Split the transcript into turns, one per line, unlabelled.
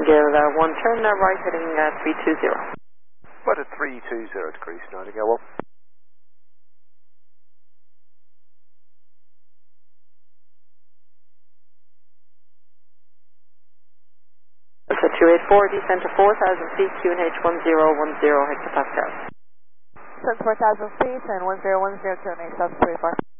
Nightingale 1, turn right heading 320.
Right at 320 degrees, Nightingale 1.
Alpha 284, descend to 4,000 feet, QNH 1010 hectopascal.
Descend 4,000 feet and 1010 QNH, South 384.